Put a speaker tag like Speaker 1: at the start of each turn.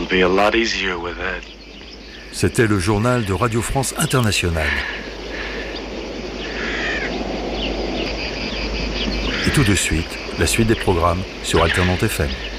Speaker 1: It'll be a lot easier with Ed.
Speaker 2: C'était le journal de Radio France Internationale. Et tout de suite, la suite des programmes sur Alternante FM.